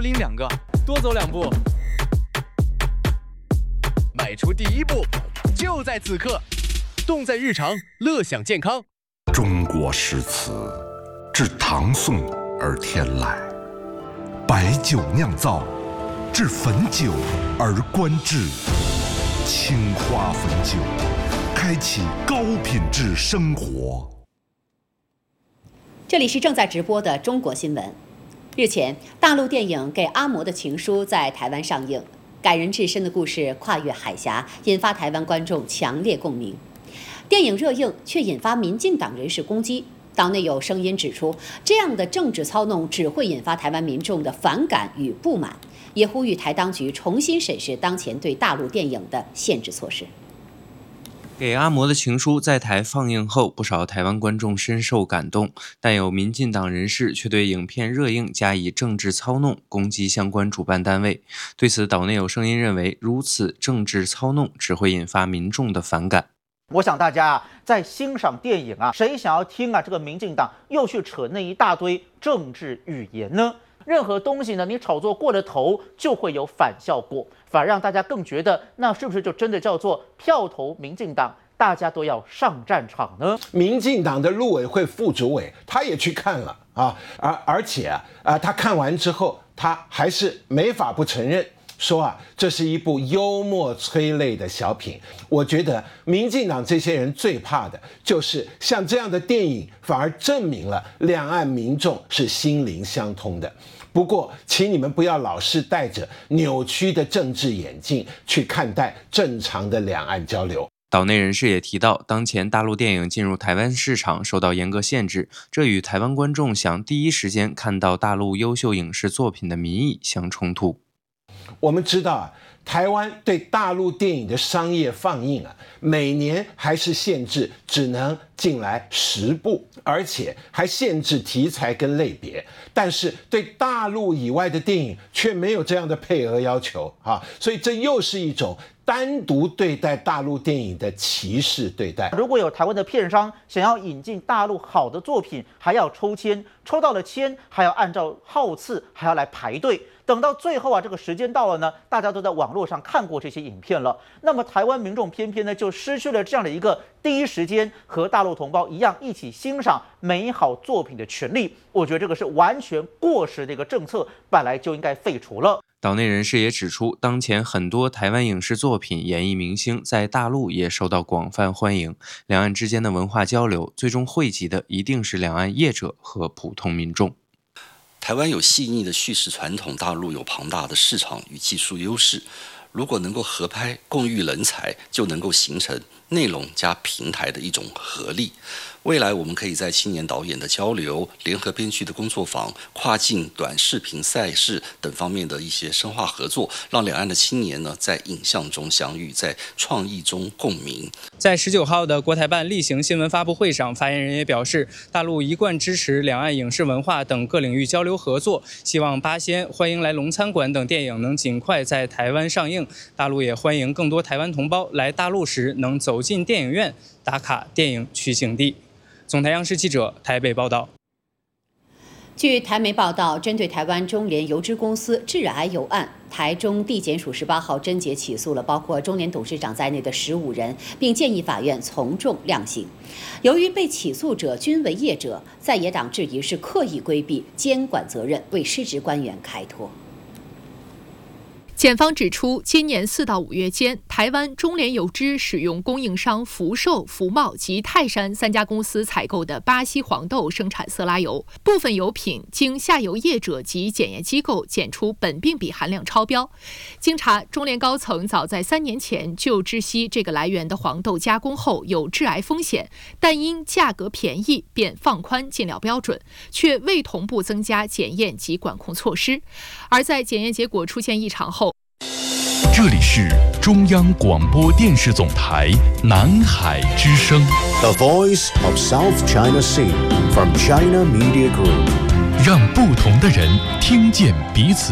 拎2个，多走2步。 迈出第一步，就在此刻。动在日常，乐享健康。 中国诗词，自唐宋而天来，白酒酿造，至汾酒而观致。青花汾酒，开启高品质生活。 这里是正在直播的中国新闻。日前，大陆电影《给阿嬷的情书》在台湾上映，感人至深的故事跨越海峡，引发台湾观众强烈共鸣。电影热映却引发民进党人士攻击，党内有声音指出，这样的政治操弄只会引发台湾民众的反感与不满，也呼吁台当局重新审视当前对大陆电影的限制措施。 给阿嬷的情书在台放映后，不少台湾观众深受感动，但有民进党人士却对影片热映加以政治操弄，攻击相关主办单位。对此，岛内有声音认为，如此政治操弄只会引发民众的反感。 我想大家在欣赏电影谁想要听这个民进党又去扯那一大堆政治语言呢？任何东西呢，你炒作过了头，就会有反效果，反而让大家更觉得，那是不是就真的叫做票投民进党，大家都要上战场呢？ 民进党的陆委会副主委他也去看了而且他看完之后，他还是没法不承认。说这是一部幽默催泪的小品。我觉得民进党这些人最怕的就是像这样的电影，反而证明了两岸民众是心灵相通的。不过，请你们不要老是戴着扭曲的政治眼镜去看待正常的两岸交流。 岛内人士也提到，当前大陆电影进入台湾市场受到严格限制，这与台湾观众想第一时间看到大陆优秀影视作品的民意相冲突。 我们知道台湾对大陆电影的商业放映每年还是限制只能进来10部，而且还限制题材跟类别。但是对大陆以外的电影却没有这样的配额要求所以这又是一种单独对待大陆电影的歧视对待。 如果有台湾的片商想要引进大陆好的作品，还要抽签，抽到了签还要按照号次还要来排队。等到最后这个时间到了呢，大家都在网络上看过这些影片了。那么台湾民众偏偏呢就失去了这样的一个第一时间和大陆同胞一样一起欣赏美好作品的权利。我觉得这个是完全过时的一个政策，本来就应该废除了。 岛内人士也指出，当前很多台湾影视作品、演艺明星在大陆也受到广泛欢迎。两岸之间的文化交流，最终惠及的一定是两岸业者和普通民众。 台湾有细腻的叙事传统，大陆有庞大的市场与技术优势。如果能够合拍、共育人才，就能够形成内容加平台的一种合力。未来我们可以在青年导演的交流、联合编剧的工作坊、跨境短视频赛事等方面的一些深化合作，让两岸的青年呢在影像中相遇，在创意中共鸣。 在19号的国台办例行新闻发布会上，发言人也表示，大陆一贯支持两岸影视文化等各领域交流合作，希望《八仙》《欢迎来龙餐馆》等电影能尽快在台湾上映。大陆也欢迎更多台湾同胞来大陆时能走进电影院，打卡电影取景地。总台央视记者台北报道。 据台媒报道，针对台湾中联油脂公司致癌油案，台中地检署18号侦结起诉了包括中联董事长在内的15人，并建议法院从重量刑。由于被起诉者均为业者，在野党质疑是刻意规避监管责任，为失职官员开脱。 检方指出，今年4到5月间，台湾中联油脂使用供应商福寿、福茂及泰山3家公司采购的巴西黄豆生产色拉油，部分油品经下游业者及检验机构检出苯并芘含量超标。经查，中联高层早在3年前就知悉这个来源的黄豆加工后有致癌风险，但因价格便宜，便放宽进料标准，却未同步增加检验及管控措施。而在检验结果出现异常后， 这里是中央广播电视总台南海之声 The Voice of South China Sea from China Media Group， 让不同的人听见彼此。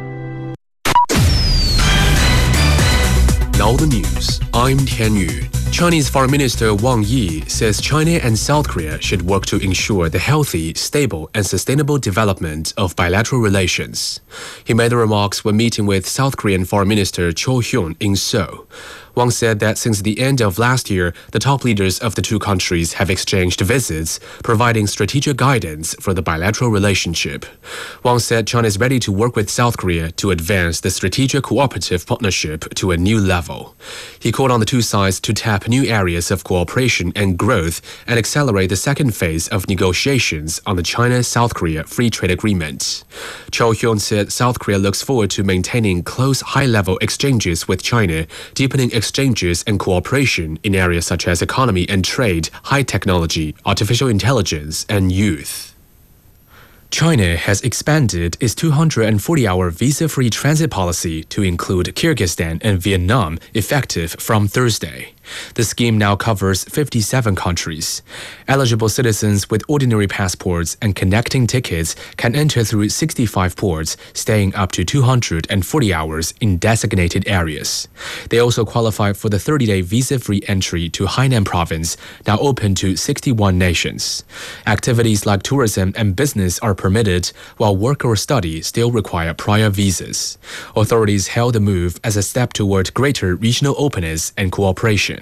Now the news. I'm Tian Yu. Chinese Foreign Minister Wang Yi says China and South Korea should work to ensure the healthy, stable, and sustainable development of bilateral relations. He made the remarks when meeting with South Korean Foreign Minister Cho Hyun in Seoul. Wang said that since the end of last year, the top leaders of the two countries have exchanged visits, providing strategic guidance for the bilateral relationship. Wang said China is ready to work with South Korea to advance the strategic cooperative partnership to a new level. He called on the two sides to tap new areas of cooperation and growth and accelerate the second phase of negotiations on the China-South Korea Free Trade Agreement. Cho Hyun said South Korea looks forward to maintaining close high-level exchanges with China, deepening exchanges and cooperation in areas such as economy and trade, high technology, artificial intelligence, and youth. China has expanded its 240-hour visa-free transit policy to include Kyrgyzstan and Vietnam, effective from Thursday. The scheme now covers 57 countries. Eligible citizens with ordinary passports and connecting tickets can enter through 65 ports, staying up to 240 hours in designated areas. They also qualify for the 30-day visa-free entry to Hainan province, now open to 61 nations. Activities like tourism and business are permitted, while work or study still require prior visas. Authorities hailed the move as a step toward greater regional openness and cooperation.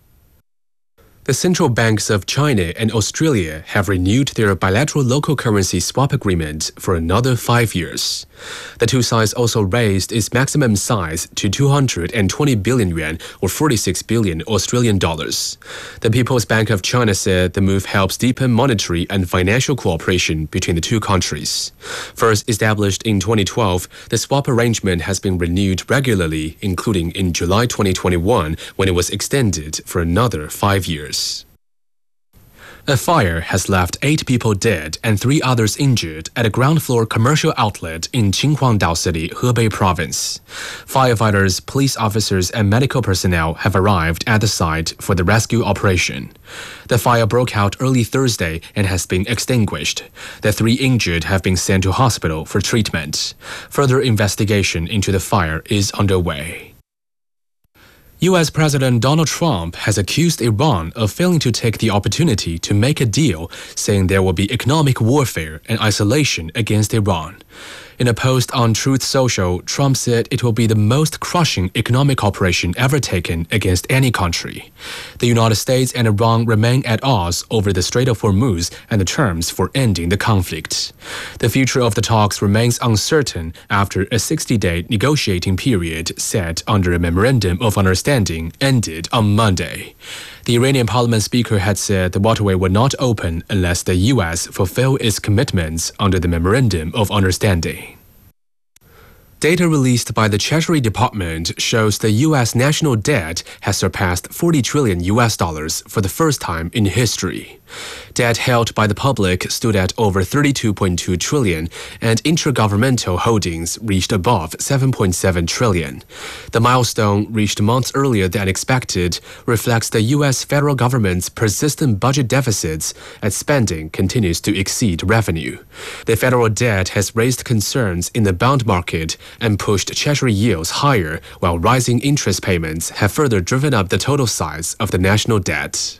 The central banks of China and Australia have renewed their bilateral local currency swap agreement for another 5 years. The two sides also raised its maximum size to 220 billion yuan or 46 billion Australian dollars. The People's Bank of China said the move helps deepen monetary and financial cooperation between the two countries. First established in 2012, the swap arrangement has been renewed regularly, including in July 2021 when it was extended for another 5 years. A fire has left 8 people dead and 3 others injured at a ground-floor commercial outlet in Qinhuangdao City, Hebei Province. Firefighters, police officers, and medical personnel have arrived at the site for the rescue operation. The fire broke out early Thursday and has been extinguished. The 3 injured have been sent to hospital for treatment. Further investigation into the fire is underway. U.S. President Donald Trump has accused Iran of failing to take the opportunity to make a deal, saying there will be economic warfare and isolation against Iran. In a post on Truth Social, Trump said it will be the most crushing economic operation ever taken against any country. The United States and Iran remain at odds over the Strait of Hormuz and the terms for ending the conflict. The future of the talks remains uncertain after a 60-day negotiating period set under a Memorandum of Understanding ended on Monday. The Iranian parliament speaker had said the waterway would not open unless the U.S. fulfill its commitments under the Memorandum of Understanding. Data released by the Treasury Department shows the U.S. national debt has surpassed $40 trillion for the first time in history. Debt held by the public stood at over $32.2 trillion, and intergovernmental holdings reached above $7.7 trillion. The milestone, reached months earlier than expected, reflects the U.S. federal government's persistent budget deficits as spending continues to exceed revenue. The federal debt has raised concerns in the bond market and pushed Treasury yields higher, while rising interest payments have further driven up the total size of the national debt.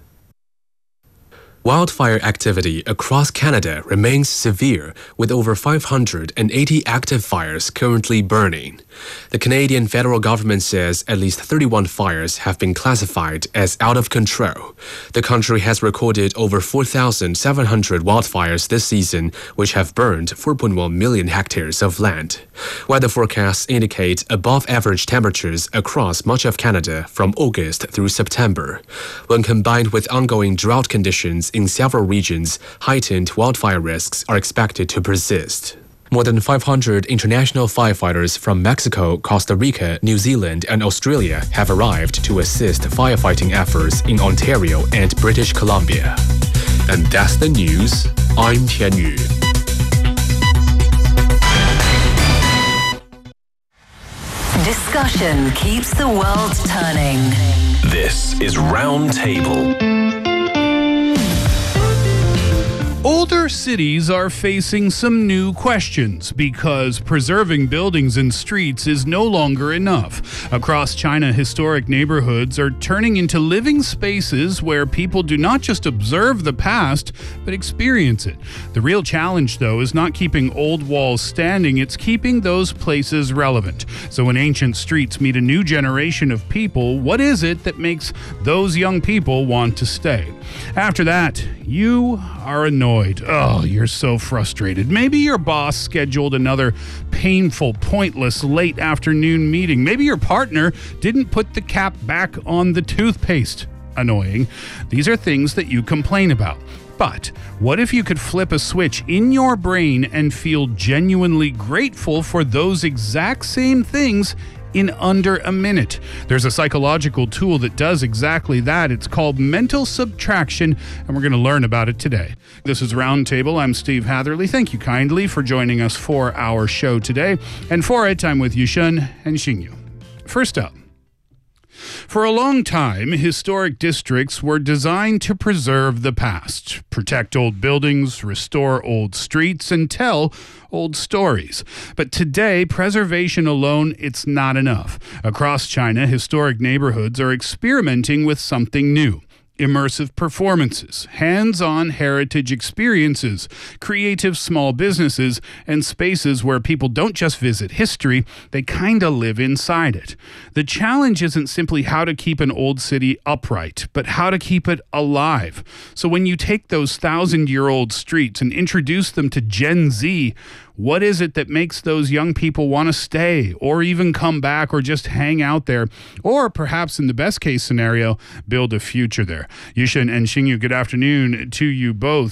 Wildfire activity across Canada remains severe, with over 580 active fires currently burning. The Canadian federal government says at least 31 fires have been classified as out of control. The country has recorded over 4,700 wildfires this season, which have burned 4.1 million hectares of land. Weather forecasts indicate above-average temperatures across much of Canada from August through September. When combined with ongoing drought conditions in several regions, heightened wildfire risks are expected to persist. More than 500 international firefighters from Mexico, Costa Rica, New Zealand, and Australia have arrived to assist firefighting efforts in Ontario and British Columbia. And that's the news. I'm Tian Yu. Discussion keeps the world turning. This is Round Table. Older cities are facing some new questions because preserving buildings and streets is no longer enough. Across China, historic neighborhoods are turning into living spaces where people do not just observe the past, but experience it. The real challenge, though, is not keeping old walls standing, it's keeping those places relevant. So when ancient streets meet a new generation of people, what is it that makes those young people want to stay? After that, you are annoyed. Oh, you're so frustrated. Maybe your boss scheduled another painful, pointless late afternoon meeting. Maybe your partner didn't put the cap back on the toothpaste. Annoying. These are things that you complain about. But what if you could flip a switch in your brain and feel genuinely grateful for those exact same things in under a minute? There's a psychological tool that does exactly that. It's called mental subtraction, and we're going to learn about it today. This is Roundtable. I'm Steve Hatherley. Thank you kindly for joining us for our show today. And for it, I'm with Yushun and Xingyu. First up, for a long time, historic districts were designed to preserve the past, protect old buildings, restore old streets, and tell old stories. But today, preservation alone, it's not enough. Across China, historic neighborhoods are experimenting with something new. Immersive performances, hands-on heritage experiences, creative small businesses, and spaces where people don't just visit history, they kind of live inside it. The challenge isn't simply how to keep an old city upright, but how to keep it alive. So when you take those 1,000-year-old streets and introduce them to Gen Z, what is it that makes those young people want to stay or even come back or just hang out there? Or perhaps in the best case scenario, build a future there. Yushun and Xingyu, good afternoon to you both.